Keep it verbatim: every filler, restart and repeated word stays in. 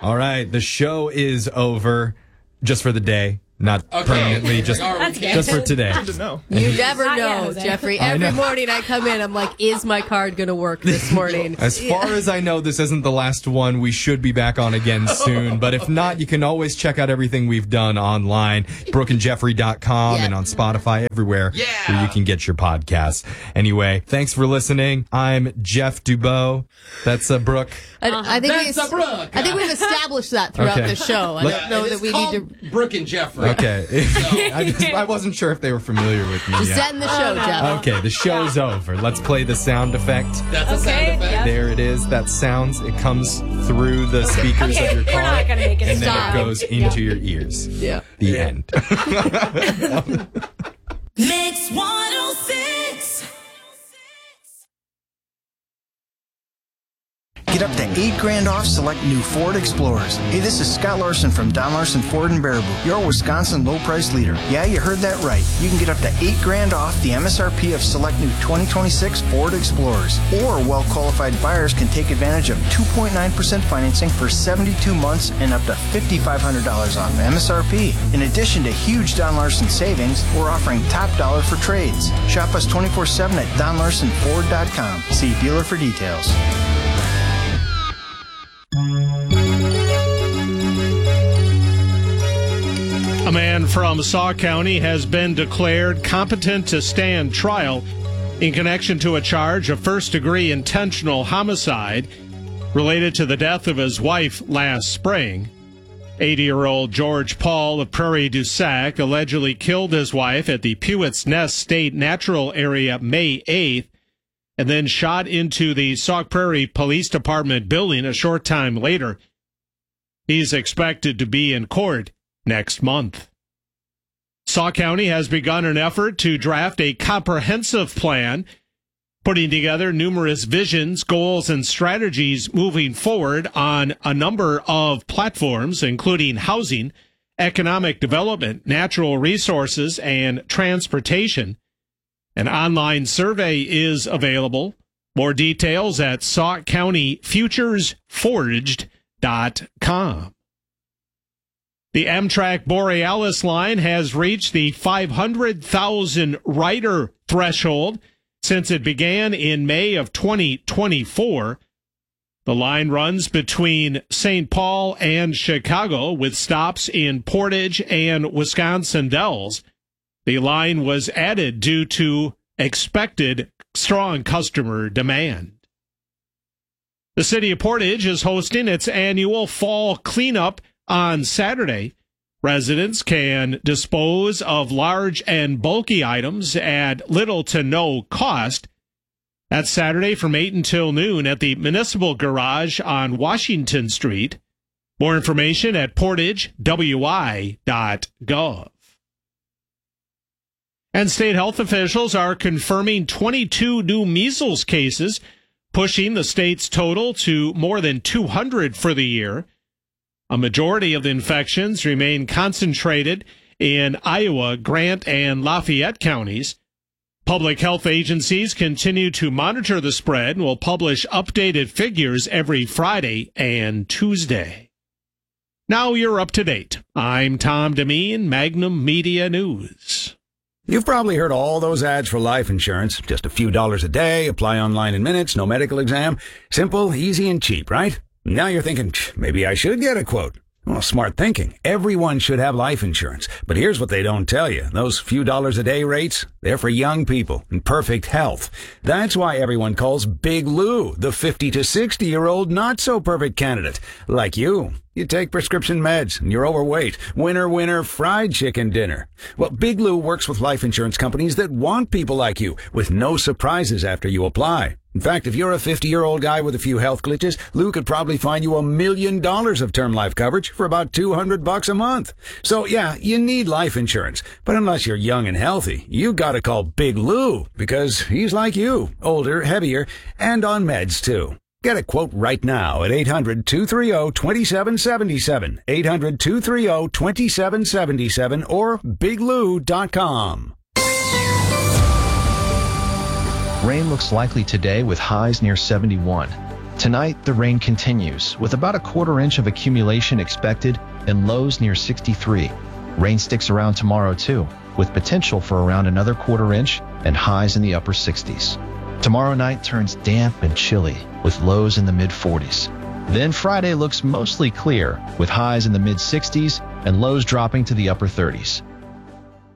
All right, the show is over just for the day. Not okay. permanently, just just for today. Good to know. You never know, Jeffrey. Every morning I come in, I'm like, is my card going to work this morning? As far as I know, this isn't the last one. We should be back on again soon. But if not, you can always check out everything we've done online, brooke and jeffrey dot com yeah. and on Spotify, everywhere yeah. where you can get your podcasts. Anyway, thanks for listening. I'm Jeff Dubois. That's uh, Brooke. I, I, think That's we, a Brooke. I think we've established that throughout okay. the show. I yeah, don't know that we need to... Brooke and Jeffrey. Okay. I, just, I wasn't sure if they were familiar with me Just yet. end the show, Jeff. Okay, the show's over. Let's play the sound effect. That's a Okay, sound effect. yeah. There it is. That sounds. It comes through the speakers Okay, of your we're car. not going to make it and stop. then it goes into your ears. Yeah. The end. Mix one oh six. Get up to eight grand off select new Ford Explorers. Hey, this is Scott Larson from Don Larson Ford in Baraboo, your Wisconsin low price leader. Yeah, you heard that right. You can get up to eight grand off the M S R P of select new twenty twenty-six Ford Explorers. Or well-qualified buyers can take advantage of two point nine percent financing for seventy-two months and up to five thousand five hundred dollars off M S R P. In addition to huge Don Larson savings, we're offering top dollar for trades. Shop us twenty-four seven at don larson ford dot com. See dealer for details. A man from Sauk County has been declared competent to stand trial in connection to a charge of first-degree intentional homicide related to the death of his wife last spring. eighty-year-old George Paul of Prairie du Sac allegedly killed his wife at the Pewett's Nest State Natural Area May eighth and then shot into the Sauk Prairie Police Department building a short time later. He's expected to be in court next month. Sauk County has begun an effort to draft a comprehensive plan, putting together numerous visions, goals, and strategies moving forward on a number of platforms, including housing, economic development, natural resources, and transportation. An online survey is available. More details at sauk county futures forged dot com. The Amtrak Borealis line has reached the five hundred thousand rider threshold since it began in May of twenty twenty-four. The line runs between Saint Paul and Chicago with stops in Portage and Wisconsin Dells. The line was added due to expected strong customer demand. The city of Portage is hosting its annual fall cleanup on Saturday. Residents can dispose of large and bulky items at little to no cost. That's Saturday from eight until noon at the Municipal Garage on Washington Street. More information at portage w i dot gov. And state health officials are confirming twenty-two new measles cases, pushing the state's total to more than two hundred for the year. A majority of the infections remain concentrated in Iowa, Grant, and Lafayette counties. Public health agencies continue to monitor the spread and will publish updated figures every Friday and Tuesday. Now you're up to date. I'm Tom Demeen, Magnum Media News. You've probably heard all those ads for life insurance. Just a few dollars a day, apply online in minutes, no medical exam. Simple, easy, and cheap, right? Now you're thinking, maybe I should get a quote. Well, smart thinking. Everyone should have life insurance. But here's what they don't tell you. Those few dollars a day rates, they're for young people in perfect health. That's why everyone calls Big Lou the fifty to sixty-year-old not-so-perfect candidate. Like you. You take prescription meds, and you're overweight. Winner, winner, fried chicken dinner. Well, Big Lou works with life insurance companies that want people like you, with no surprises after you apply. In fact, if you're a fifty-year-old guy with a few health glitches, Lou could probably find you a million dollars of term life coverage for about two hundred bucks a month. So, yeah, you need life insurance. But unless you're young and healthy, you gotta call Big Lou, because he's like you, older, heavier, and on meds, too. Get a quote right now at eight hundred, two three zero, two seven seven seven, eight hundred, two three zero, two seven seven seven, or big lou dot com. Rain looks likely today with highs near seventy-one. Tonight, the rain continues, with about a quarter inch of accumulation expected and lows near sixty-three. Rain sticks around tomorrow too, with potential for around another quarter inch and highs in the upper sixties. Tomorrow night turns damp and chilly, with lows in the mid forties. Then Friday looks mostly clear, with highs in the mid sixties and lows dropping to the upper thirties.